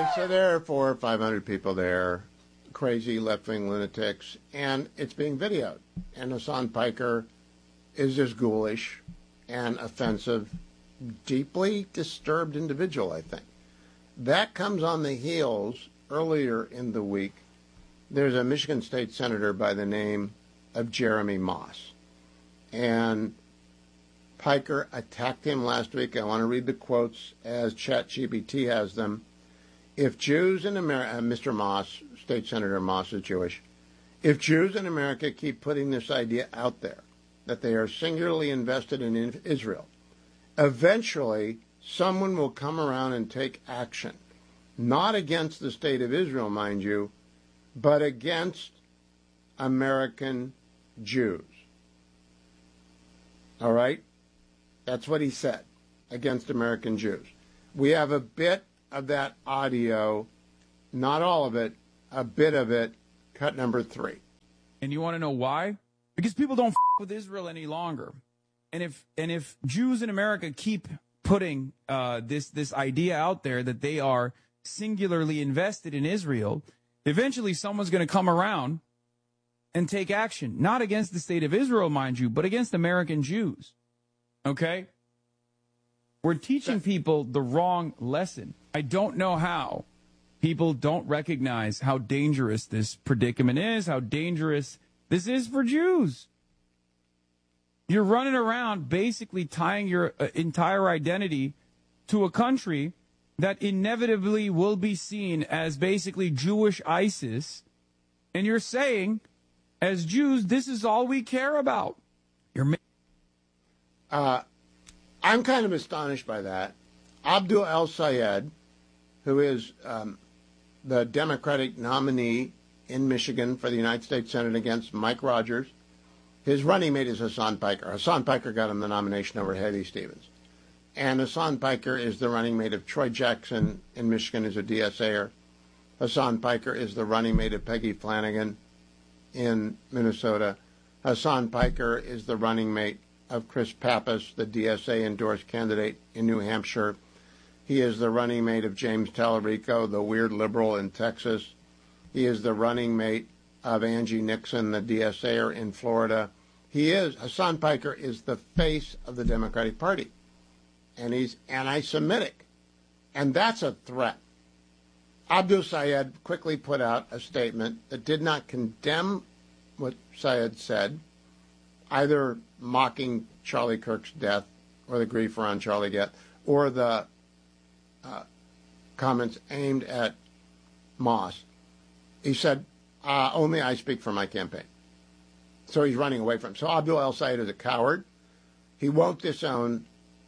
so there are 400 or 500 people there, crazy left-wing lunatics, and it's being videoed. And Hassan Piker is this ghoulish and offensive, deeply disturbed individual, I think. That comes on the heels, earlier in the week, there's a Michigan State Senator by the name of Jeremy Moss. And Piker attacked him last week. I want to read the quotes as ChatGPT has them. If Jews in America, Mr. Moss, State Senator Moss is Jewish, if Jews in America keep putting this idea out there, that they are singularly invested in Israel, eventually someone will come around and take action, not against the state of Israel, mind you, but against American Jews. All right? That's what he said, against American Jews. We have a bit of that audio, not all of it, a bit of it, cut number 3. And you want to know why? Because people don't with Israel any longer. And if Jews in America keep putting this idea out there that they are singularly invested in Israel, eventually someone's going to come around and take action, not against the state of Israel, mind you, but against American Jews. Okay? We're teaching people the wrong lesson. I don't know how people don't recognize how dangerous this predicament is, how dangerous this is for Jews. You're running around basically tying your entire identity to a country that inevitably will be seen as basically Jewish ISIS, and you're saying, as Jews, this is all we care about. I'm kind of astonished by that. Abdul El-Sayed, who is the Democratic nominee in Michigan for the United States Senate against Mike Rogers, his running mate is Hassan Piker. Hassan Piker got him the nomination over Haley Stevens. And Hassan Piker is the running mate of Troy Jackson in Michigan as a DSAer. Hassan Piker is the running mate of Peggy Flanagan in Minnesota. Hassan Piker is the running mate of Chris Pappas, the DSA-endorsed candidate in New Hampshire. He is the running mate of James Tallarico, the weird liberal in Texas. He is the running mate of Angie Nixon, the DSAer in Florida. Hassan Piker is the face of the Democratic Party, and he's anti-Semitic, and that's a threat. Abdul Sayed quickly put out a statement that did not condemn what Sayed said, either mocking Charlie Kirk's death or the grief around Charlie death, or the comments aimed at Moss. He said, only I speak for my campaign. So he's running away from him. So Abdul El-Sayed is a coward. He won't disown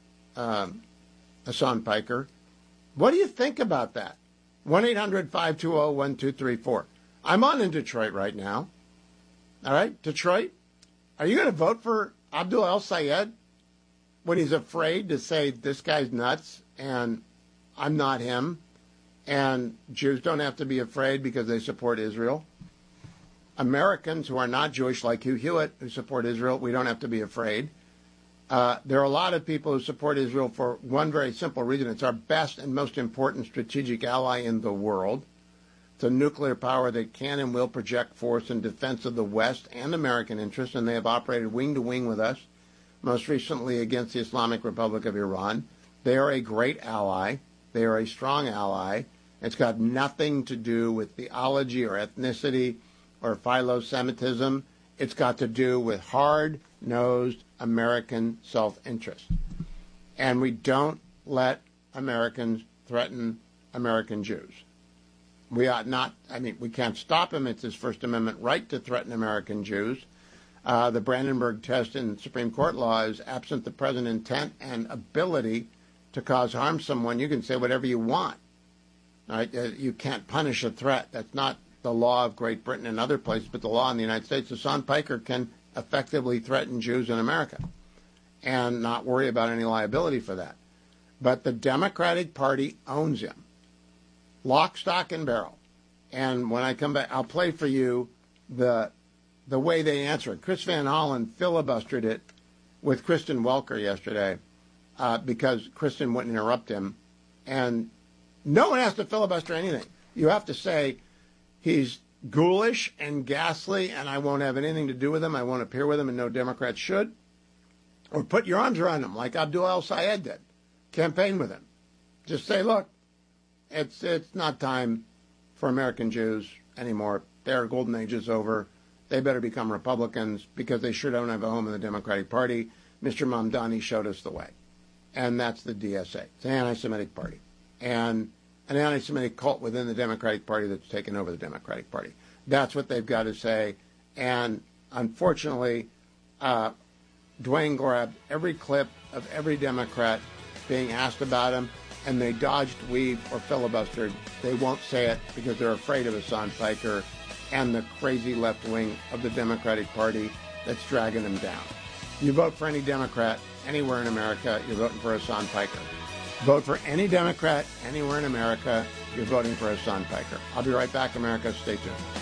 Hassan Piker. What do you think about that? 1-800-520-1234. I'm on in Detroit right now. All right, Detroit, are you going to vote for Abdul El-Sayed when he's afraid to say this guy's nuts and I'm not him, and Jews don't have to be afraid because they support Israel? Americans who are not Jewish, like Hugh Hewitt, who support Israel, we don't have to be afraid. There are a lot of people who support Israel for one very simple reason. It's our best and most important strategic ally in the world. It's a nuclear power that can and will project force in defense of the West and American interests, and they have operated wing to wing with us, most recently against the Islamic Republic of Iran. They are a great ally. They are a strong ally. It's got nothing to do with theology or ethnicity or philo-Semitism. It's got to do with hard-nosed American self-interest. And we don't let Americans threaten American Jews. We ought not, we can't stop him. It's his First Amendment right to threaten American Jews. The Brandenburg test in Supreme Court law is absent the present intent and ability to cause harm to someone. You can say whatever you want. Right? You can't punish a threat. That's not the law of Great Britain and other places, but the law in the United States. Hassan Piker can effectively threaten Jews in America and not worry about any liability for that. But the Democratic Party owns him, lock, stock, and barrel. And when I come back, I'll play for you the way they answer it. Chris Van Hollen filibustered it with Kristen Welker yesterday because Kristen wouldn't interrupt him. And No one has to filibuster anything. You have to say he's ghoulish and ghastly, and I won't have anything to do with him. I won't appear with him, and no Democrat should. Or put your arms around him like Abdul El-Sayed did. Campaign with him. Just say, look, it's not time for American Jews anymore. Their golden age is over. They better become Republicans because they sure don't have a home in the Democratic Party. Mr. Mamdani showed us the way. And that's the DSA. It's an anti-Semitic party. And an anti-Semitic cult within the Democratic Party that's taken over the Democratic Party. That's what they've got to say. And unfortunately, Dwayne grabbed every clip of every Democrat being asked about him, and they dodged, weaved, or filibustered. They won't say it because they're afraid of Hassan Piker and the crazy left wing of the Democratic Party that's dragging them down. You vote for any Democrat anywhere in America, you're voting for Hassan Piker. Vote for any Democrat anywhere in America, you're voting for Hassan Piker. I'll be right back, America. Stay tuned.